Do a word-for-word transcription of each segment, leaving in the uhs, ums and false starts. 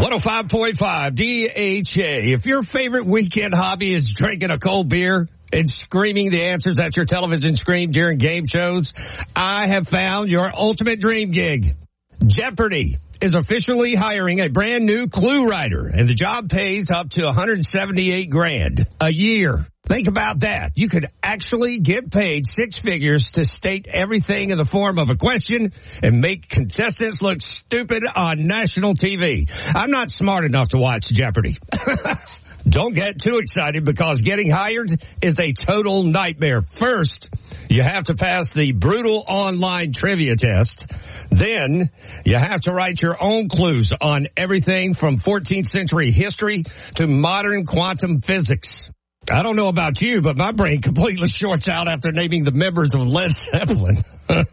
one oh five point five D H A. If your favorite weekend hobby is drinking a cold beer and screaming the answers at your television screen during game shows, I have found your ultimate dream gig. Jeopardy is officially hiring a brand new clue writer, and the job pays up to one hundred seventy-eight grand a year. Think about that. You could actually get paid six figures to state everything in the form of a question and make contestants look stupid on national T V. I'm not smart enough to watch Jeopardy. Don't get too excited because getting hired is a total nightmare. First, you have to pass the brutal online trivia test. Then you have to write your own clues on everything from fourteenth century history to modern quantum physics. I don't know about you, but my brain completely shorts out after naming the members of Led Zeppelin.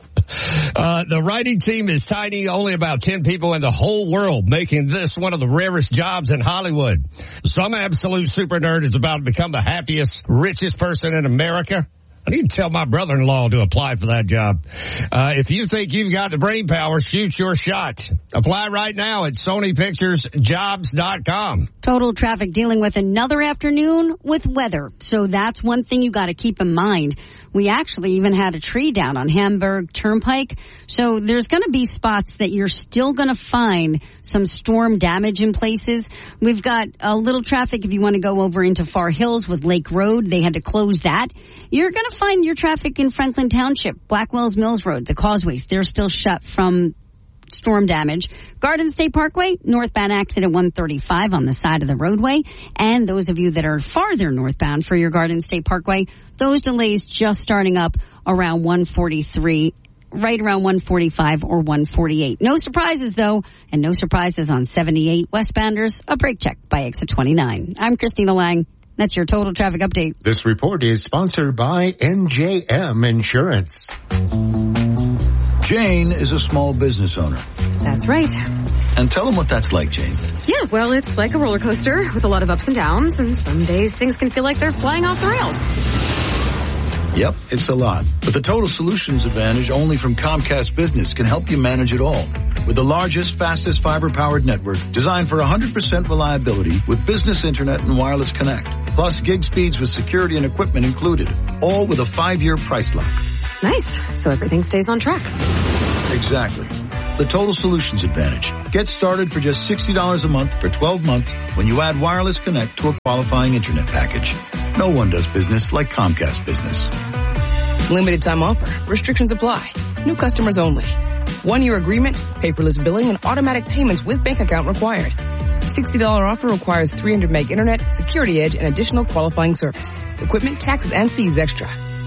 uh, the writing team is tiny, only about ten people in the whole world, making this one of the rarest jobs in Hollywood. Some absolute super nerd is about to become the happiest, richest person in America. I need to tell my brother-in-law to apply for that job. Uh, if you think you've got the brain power, shoot your shot. Apply right now at Sony Pictures Jobs dot com. Total Traffic dealing with another afternoon with weather. So that's one thing you got to keep in mind. We actually even had a tree down on Hamburg Turnpike. So there's going to be spots that you're still going to find some storm damage in places. We've got a little traffic if you want to go over into Far Hills with Lake Road. They had to close that. You're going to find your traffic in Franklin Township, Blackwells Mills Road, the causeways. They're still shut from storm damage. Garden State Parkway, northbound accident one thirty-five on the side of the roadway. And those of you that are farther northbound for your Garden State Parkway, those delays just starting up around one forty-three, right around one forty-five or one forty-eight. No surprises, though, and no surprises on seventy-eight westbounders. A brake check by exit twenty-nine. I'm Christina Lang. That's your Total Traffic Update. This report is sponsored by N J M Insurance. Jane is a small business owner. That's right. And tell them what that's like, Jane. Yeah, well, it's like a roller coaster with a lot of ups and downs, and some days things can feel like they're flying off the rails. Yep, it's a lot. But the Total Solutions Advantage only from Comcast Business can help you manage it all. With the largest, fastest fiber-powered network designed for one hundred percent reliability with business internet and wireless connect. Plus gig speeds with security and equipment included. All with a five-year price lock. Nice. So everything stays on track. Exactly. The Total Solutions Advantage. Get started for just sixty dollars a month for twelve months when you add Wireless Connect to a qualifying internet package. No one does business like Comcast Business. Limited time offer. Restrictions apply. New customers only. One-year agreement, paperless billing, and automatic payments with bank account required. sixty dollars offer requires three hundred meg internet, security edge, and additional qualifying service. Equipment, taxes, and fees extra.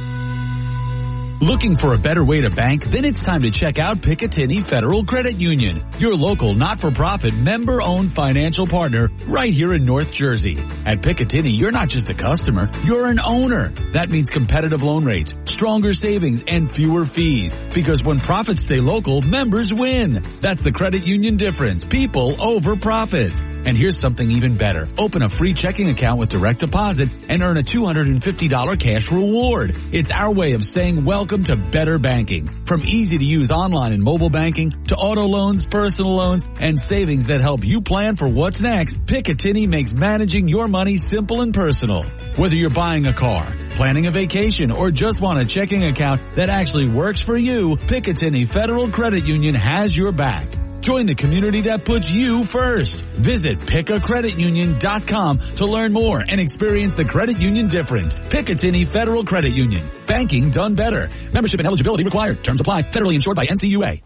Looking for a better way to bank? Then it's time to check out Picatinny Federal Credit Union, your local not-for-profit member-owned financial partner right here in North Jersey. At Picatinny, you're not just a customer, you're an owner. That means competitive loan rates, stronger savings, and fewer fees. Because when profits stay local, members win. That's the credit union difference. People over profits. And here's something even better. Open a free checking account with direct deposit and earn a two hundred fifty dollars cash reward. It's our way of saying welcome to better banking. From easy-to-use online and mobile banking to auto loans, personal loans, and savings that help you plan for what's next, Picatinny makes managing your money simple and personal. Whether you're buying a car, planning a vacation, or just want a checking account that actually works for you, Picatinny Federal Credit Union has your back. Join the community that puts you first. Visit pick a credit union dot com to learn more and experience the credit union difference. Picatinny Federal Credit Union. Banking done better. Membership and eligibility required. Terms apply. Federally insured by N C U A.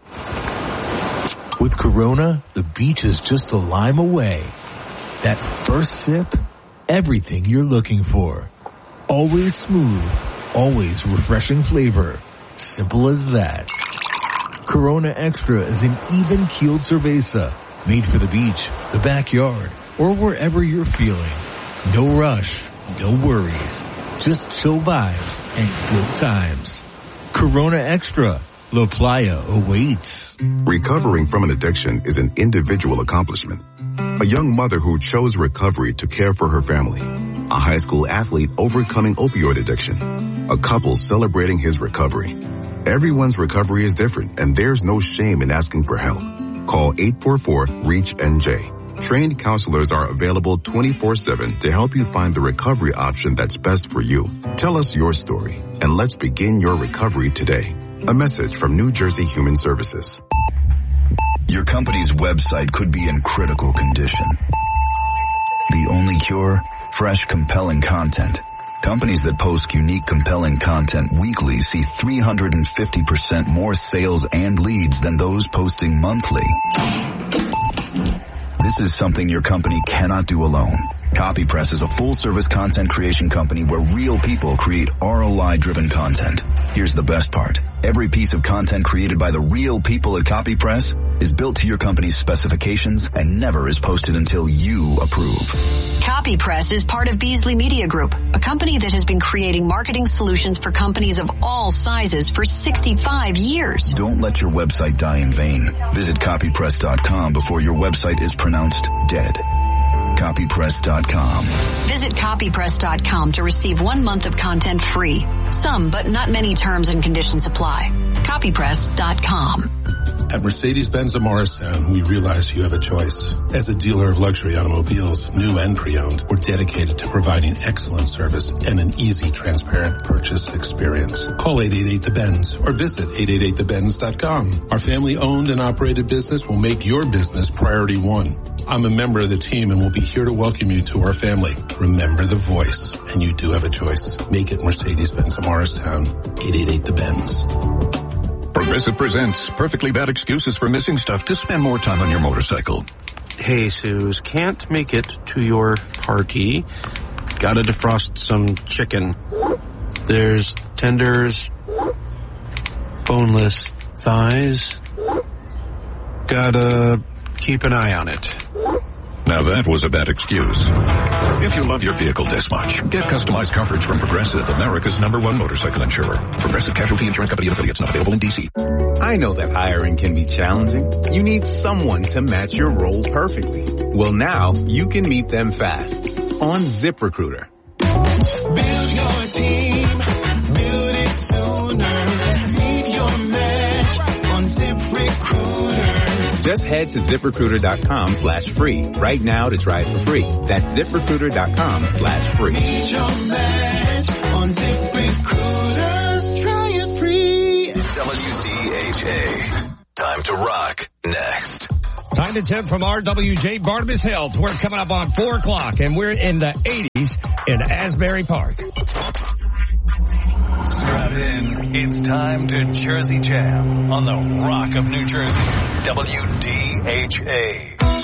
With Corona, the beach is just a lime away. That first sip, everything you're looking for. Always smooth, always refreshing flavor. Simple as that. Corona Extra is an even-keeled cerveza made for the beach, the backyard, or wherever you're feeling. No rush, no worries, just chill vibes and good times. Corona Extra, La Playa awaits. Recovering from an addiction is an individual accomplishment. A young mother who chose recovery to care for her family. A high school athlete overcoming opioid addiction. A couple celebrating his recovery. Everyone's recovery is different, and there's no shame in asking for help. Call eight four four, REACH N J. Trained counselors are available twenty-four seven to help you find the recovery option that's best for you. Tell us your story, and let's begin your recovery today. A message from New Jersey Human Services. Your company's website could be in critical condition. The only cure? Fresh, compelling content. Companies that post unique, compelling content weekly see three hundred fifty percent more sales and leads than those posting monthly. This is something your company cannot do alone. CopyPress is a full-service content creation company where real people create R O I-driven content. Here's the best part. Every piece of content created by the real people at CopyPress is built to your company's specifications and never is posted until you approve. CopyPress is part of Beasley Media Group, a company that has been creating marketing solutions for companies of all sizes for sixty-five years. Don't let your website die in vain. Visit copypress dot com before your website is pronounced dead. copypress dot com. Visit copypress dot com to receive one month of content free. Some, but not many terms and conditions apply. copypress dot com. At Mercedes-Benz of Morristown, we realize you have a choice. As a dealer of luxury automobiles, new and pre-owned, we're dedicated to providing excellent service and an easy, transparent purchase experience. Call eight eight eight the Benz or visit eight eight eight the benz dot com. Our family-owned and operated business will make your business priority one. I'm a member of the team and will be here to welcome you to our family. Remember the voice, and you do have a choice. Make it Mercedes-Benz of Morristown, eight eight eight the Benz. Progressive presents Perfectly Bad Excuses for Missing Stuff to Spend More Time on Your Motorcycle. Hey, Suze, can't make it to your party. Gotta defrost some chicken. There's tenders, boneless thighs. Gotta keep an eye on it. Now that was a bad excuse. If you love your vehicle this much, get customized coverage from Progressive, America's number one motorcycle insurer. Progressive Casualty Insurance Company and affiliates, not available in D C. I know that hiring can be challenging. You need someone to match your role perfectly. Well, now you can meet them fast on ZipRecruiter. Build your team, build it sooner. Meet your match on ZipRecruiter. Just head to ZipRecruiter.com slash free right now to try it for free. That's ZipRecruiter.com slash free. Meet your match on ZipRecruiter. Try it free. W D H A. Time to rock. Next. Time to tip from R W J Barnabas Health. We're coming up on four o'clock, and we're in the eighties in Asbury Park. Strap in. It's time to Jersey Jam on the Rock of New Jersey. W D H A.